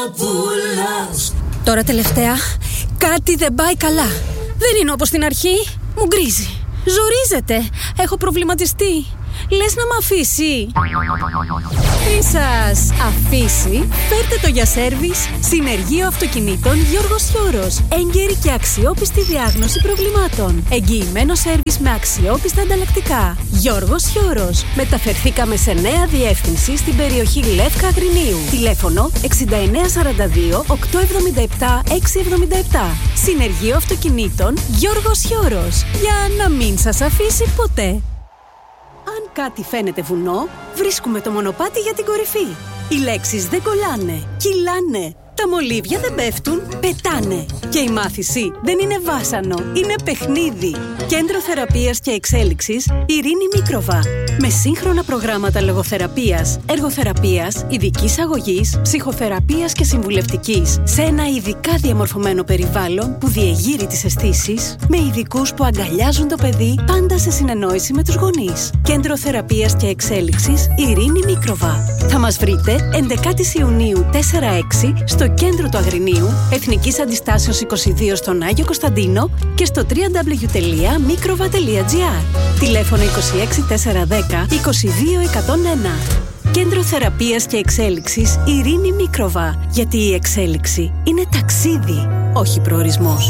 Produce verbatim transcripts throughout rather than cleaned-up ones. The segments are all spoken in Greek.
Κοτόπουλος. Τώρα τελευταία κάτι δεν πάει καλά. Δεν είναι όπως στην αρχή. Μου γκρίζει. Ζορίζεται. Έχω προβληματιστεί. Λες να μ' αφήσει? Πριν σας αφήσει, φέρτε το για σέρβις Συνεργείο Αυτοκινήτων Γιώργος Χιώρος. Έγκαιρη και αξιόπιστη διάγνωση προβλημάτων. Εγγυημένο σέρβις με αξιόπιστα ανταλλακτικά. Γιώργος Χιώρος. Μεταφερθήκαμε σε νέα διεύθυνση στην περιοχή Λεύκα Αγρινίου. Τηλέφωνο εξήντα εννέα σαράντα δύο οκτακόσια εβδομήντα επτά εξακόσια εβδομήντα επτά. Συνεργείο Αυτοκινήτων Γιώργος Χιώρος. Για να μην σας αφήσει ποτέ. Αν κάτι φαίνεται βουνό, βρίσκουμε το μονοπάτι για την κορυφή. Οι λέξεις δεν κολλάνε, κυλάνε. Τα μολύβια δεν πέφτουν, πετάνε. Και η μάθηση δεν είναι βάσανο, είναι παιχνίδι. Κέντρο Θεραπείας και Εξέλιξης Ειρήνη Μίκροβα. Με σύγχρονα προγράμματα λογοθεραπείας, εργοθεραπείας, ειδικής αγωγής, ψυχοθεραπείας και συμβουλευτικής. Σε ένα ειδικά διαμορφωμένο περιβάλλον που διεγείρει τις αισθήσεις, με ειδικούς που αγκαλιάζουν το παιδί πάντα σε συνεννόηση με τους γονείς. Κέντρο Θεραπείας και Εξέλιξης Ειρήνη Μίκροβα. Θα μας βρείτε έντεκα Ιουνίου τέσσερα έξι στο κέντρο του Αγρινίου, Εθνικής Αντιστάσεως είκοσι δύο στον Άγιο Κωνσταντίνο και στο double-u double-u double-u τελεία mikrova τελεία gr. Τηλέφωνο είκοσι έξι τετρακόσια δέκα είκοσι δύο εκατόν ένα. Κέντρο Θεραπείας και Εξέλιξης Ειρήνη Μίκροβα. Γιατί η εξέλιξη είναι ταξίδι, όχι προορισμός.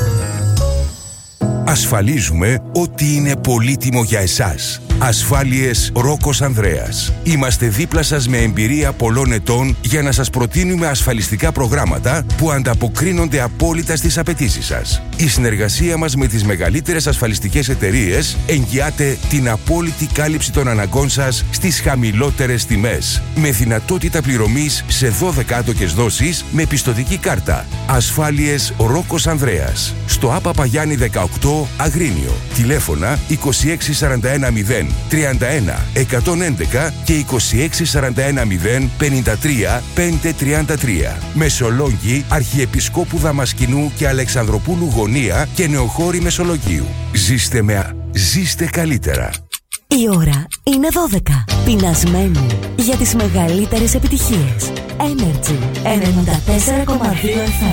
Ασφαλίζουμε ότι είναι πολύτιμο για εσάς. Ασφάλειες Ρόκος Ανδρέας. Είμαστε δίπλα σας με εμπειρία πολλών ετών για να σας προτείνουμε ασφαλιστικά προγράμματα που ανταποκρίνονται απόλυτα στις απαιτήσεις σας. Η συνεργασία μας με τις μεγαλύτερες ασφαλιστικές εταιρείες εγγυάται την απόλυτη κάλυψη των αναγκών σας στις χαμηλότερες τιμές. Με δυνατότητα πληρωμής σε δώδεκα άτοκες δόσεις με πιστωτική κάρτα. Ασφάλειες Ρόκος Ανδρέας. Στο Άπα Παγιάννη δεκαοκτώ Αγρίνιο. Τηλέφωνα είκοσι έξι σαράντα ένα μηδέν τριάντα ένα εκατόν έντεκα και είκοσι έξι σαράντα ένα μηδέν πενήντα τρία πεντακόσια τριάντα τρία. Μεσολόγγι Αρχιεπισκόπου Δαμασκηνού και Αλεξανδροπούλου Γωνία και Νεοχώρη Μεσολογγίου. Ζήστε με, ζήστε καλύτερα. Η ώρα είναι δώδεκα. Πεινασμένοι για τις μεγαλύτερες επιτυχίες. Energy ενενήντα τέσσερα κόμμα δύο εφ εμ.